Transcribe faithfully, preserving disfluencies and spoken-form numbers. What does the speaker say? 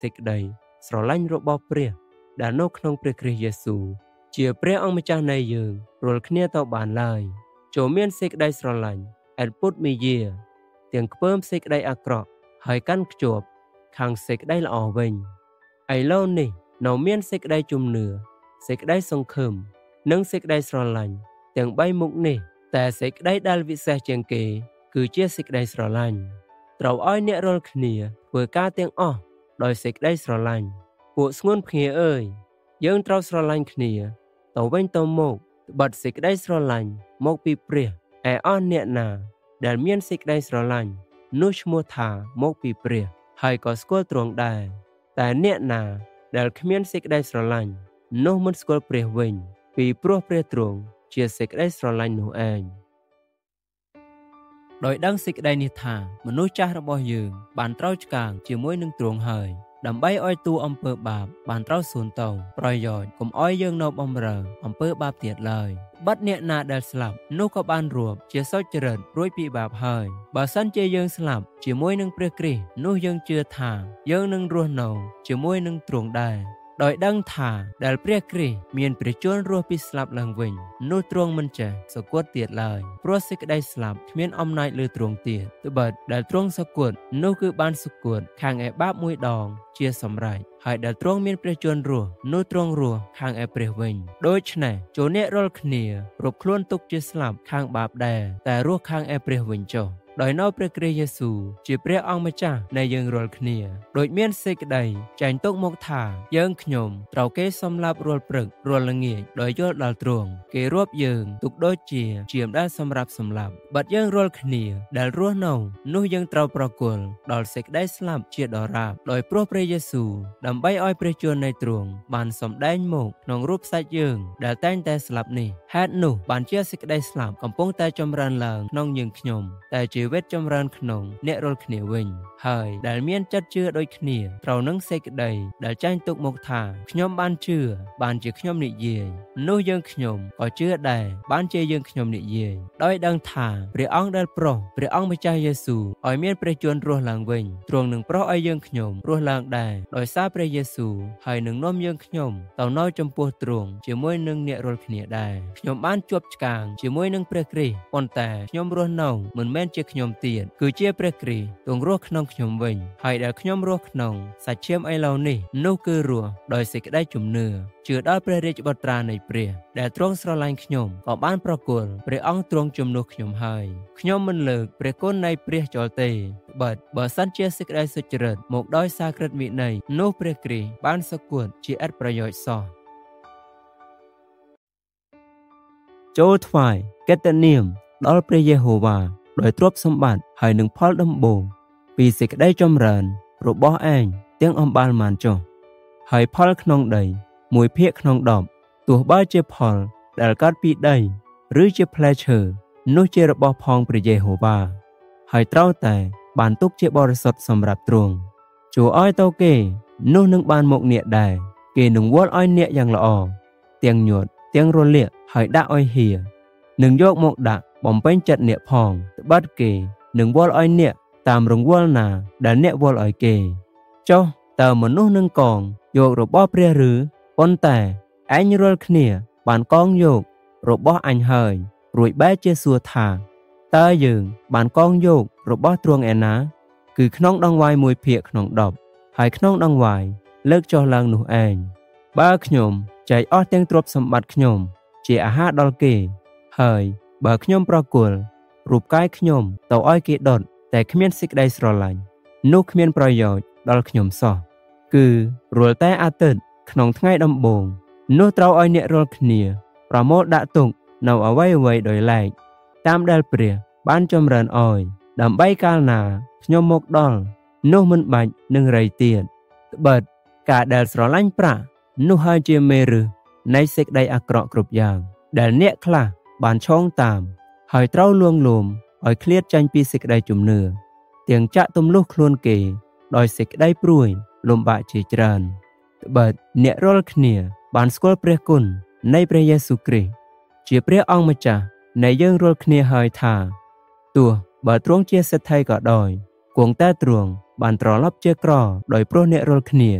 សេចក្តីស្រឡាញ់របស់ព្រះដែលនៅក្នុងព្រះគ្រីស្ទយេស៊ូវជាព្រះអង្គម្ចាស់នៃយើងរាល់គ្នាទៅបានឡើយចូលមានសេចក្តីស្រឡាញ់អែតពុតមីយាទាំងខ្ពើមសេចក្តីអាក្រក់ហើយកាន់ខ្ជាប់ខាងសេចក្តីល្អវិញឥឡូវនេះនៅមានសេចក្តីជំនឿសេចក្តីសង្ឃឹមនិងសេចក្តីស្រឡាញ់ទាំងបីមុខនេះតែសេចក្តីដែលវិសេសជាងគេគឺជាសេចក្តីស្រឡាញ់ត្រូវឲ្យអ្នករាល់គ្នាធ្វើការទាំងអស់ដោយសេចក្តីស្រឡាញ់ពួកស្ងួនភ្ងាអើយយើងត្រូវស្រឡាញ់គ្នាទៅវិញទៅមកត្បិតសេចក្តីស្រឡាញ់មកពីព្រះឯអស់អ្នកណាដែលមានសេចក្តីស្រឡាញ់នោះឈ្មោះថាមកពីព្រះហើយក៏ស្គាល់ទ្រង់ដែរតែអ្នកណាដែលគ្មានសេចក្តីស្រឡាញ់នោះមិនស្គាល់ព្រះវិញពីព្រោះព្រះទ្រង់ជាសេចក្តីស្រឡាញ់នោះឯងដោយដឹងសេចក្តីនេះថាមនុស្សចាស់របស់យើងបានត្រូវឆ្កាងជាមួយនឹងទ្រង់ហើយដើម្បីឲ្យតួអំពើបាបបានត្រូវសួនទៅប្រយោជន៍កុំឲ្យយើងនៅបំរើអំពើបាបទៀតឡើយបាត់អ្នកណាដែលស្លាប់នោះក៏បានរួបជាសុចរិតរួចពីបាបហើយបើសិនជាយើងស្លាប់ជាមួយនឹងព្រះគ្រីស្ទនោះយើងជឿថាយើងនឹងរស់នៅជាមួយនឹងទ្រង់ដែរដោយដឹងថាដែលព្រះគ្រីស្ទមានព្រះជន្មរស់ពីស្លាប់ឡើងវិញនោះទ្រង់មិនចេះសគត់ទៀតឡើយព្រោះសេចក្តីស្លាប់គ្មានអំណាចលើទ្រង់ទៀតត្បិតដែលទ្រង់សគត់នោះគឺបានសគត់ខាងឯបាបមួយដងជាសម្រេចហើយដែលទ្រង់មានព្រះជន្មរស់នោះទ្រង់រស់ខាងឯព្រះវិញដូច្នេះចូលអ្នករាល់គ្នារកខ្លួនទុកជាស្លាប់ខាងបាបដែរតែរស់ខាងឯព្រះវិញចុះដោយនៅព្រះគ្រីស្ទយេស៊ូវជាព្រះអង្គម្ចាស់នៃយើងរាល់គ្នាដូចមានសេចក្តីចែងទុកមកថាយើងខ្ញុំត្រូវគេសម្លាប់រាល់ព្រឹករាល់ល្ងាចដោយយល់ដល់ទ្រង់គេរួបយើងទុកដូចជាជាមដែលសម្រាប់សម្លាប់បាត់យើងរាល់គ្នាដែលរស់នៅនោះយើងត្រូវប្រគល់ដល់សេចក្តីស្លាប់ជាដរាបដោយព្រោះព្រះយេស៊ូវដើម្បីឲ្យព្រះជន្មនៃទ្រង់បានសម្ដែងមកក្នុងរូបសាច់យើងដែលតែងតែស្លាប់នេះហេតុនោះបានជាសេចក្តីស្លាប់កំពុងតែចម្រើនឡើងក្នុងយើងខ្ញុំតែជីវិតចម្រើនក្នុងអ្នករាល់គ្នាវិញហើយដែលមានចិត្តជឿដូចគ្នាត្រូវនឹងសេចក្តីដែលចែងទុកមកថាខ្ញុំបានជឿបានជាខ្ញុំនិយាយនោះយើងខ្ញុំក៏ជឿដែរបានជាយើងខ្ញុំនិយាយដោយដឹងថាព្រះអង្គដែលប្រោសព្រះអង្គម្ចាស់យេស៊ូវឲ្យមានព្រះជន្មរស់ឡើងវិញទ្រង់នឹងប្រោសឲ្យយើងខ្ញុំរស់ឡើងដែរដោយសារព្រះយេស៊ូវហើយនឹងនាំយើងខ្ញុំទៅនៅចំពោះទ្រង់ជាមួយនឹងអ្នករាល់គ្នាដែរខ្ញុំបានជាប់ឆ្កាងជាមួយនឹងព្រះគ្រីស្ទប៉ុន្តែខ្ញុំរស់នៅមិនមែនជាខ្ញុំទៀតគឺជាព្រះគ្រីស្ទទ្រង់រស់ក្នុងខ្ញុំវិញហើយដែលខ្ញុំរស់ក្នុងសាច់ឈាមឥឡូវនេះនោះគឺរស់ដោយសេចក្តីជំនឿជឿដល់ព្រះរាជបុត្រានៃព្រះដែលទ្រង់ស្រឡាញ់ខ្ញុំក៏បានប្រគល់ព្រះអង្គទ្រង់ជំនួសខ្ញុំហើយខ្ញុំមិនលើកព្រះគុណនៃព្រះចោលទេត្បិតបើសិនជាសេចក្តីសុចរិតមកដោយសារក្រឹតវិន័យនោះព្រះគ្រីស្ទបានសគត់ជាឥតប្រយោជន៍សោះចូលថ្វាយកិត្តិនាមដល់ព្រះយេហូវ៉ាដោយទ្រព្យសម្បត្តិហើយនឹងផលដំបូងពីសេចក្តីចម្រើនរបស់ឯងទាំងអំបាលមានចុះហើយផលក្នុងដីមួយភាគក្នុងដប់ទោះបើជាផលដែលកើតពីដីឬជាផ្លែឈើនោះជារបស់ផងព្រះយេហូវ៉ាហើយត្រូវតែបានទុកជាបរិសុទ្ធសម្រាប់ទ្រង់ចូលឲ្យទៅគេនោះនឹងបានមកអ្នកដែរគេនឹងវាល់ឲ្យអ្នកយ៉ាងល្អទាំងញាត់ទាំងរលាកហើយដាក់ឲ្យហៀនឹងយកមកដាក់បំពេញចិត្តអ្នកផងត្បិតគេនឹងវាល់ឲ្យអ្នកតាមរង្វាល់ណាដែលអ្នកវាល់ឲ្យគេចុះតើមនុស្សនឹងកងយករបស់ព្រះឬប៉ុន្តែឯងរាល់គ្នាបានកងយករបស់អញហើយរួចបែរជាសួរថាតើយើងបានកងយករបស់ទ្រង់ឯណាគឺក្នុងដង្វាយមួយភាគក្នុងដប់ហើយក្នុងដង្វាយលើកចុះឡើងនោះឯងបើខ្ញុំចែកអស់ទាំងទ្រព្យសម្បត្តិខ្ញុំជាអាហារដល់គេហើយបើខ្ញុំប្រគល់រូបកាយខ្ញុំទៅឲ្យគេដុតតែគ្មានសេចក្តីស្រឡាញ់នោះគ្មានប្រយោជន៍ដល់ខ្ញុំសោះគឺរាល់តែអាទិត្យក្នុងថ្ងៃដំបូងនោះត្រូវឲ្យអ្នករាល់គ្នាប្រមូលដាក់ទុកនៅអ្វីអ្វីដោយឡែកតាមដែលព្រះបានចម្រើនឲ្យដើម្បីកាលណាខ្ញុំមកដល់នោះមិនបាច់នឹងរៃទៀតត្បិតការដែលស្រឡាញ់ប្រាក់នោះហើយជាមេរឹសនៃសេចក្តីអាក្រក់គ្រប់យ៉ាងដែលអ្នកខ្លះបានឆោងតាមហើយត្រូវលួងលោមឲ្យឃ្លាតចាញ់ពីសេចក្តីជំនឿទាំងចាក់ទម្លុះខ្លួនគេដោយសេចក្តីព្រួយលំបាកជាច្រើនត្បិតអ្នករាល់គ្នាបានស្គាល់ព្រះគុណនៃព្រះយេស៊ូវគ្រីស្ទជាព្រះអង្គម្ចាស់នៃយើងរាល់គ្នាហើយថាទោះបើទ្រង់ជាសេដ្ឋីក៏ដោយគង់តែទ្រង់បានត្រឡប់ជាក្រដោយព្រោះអ្នករាល់គ្នា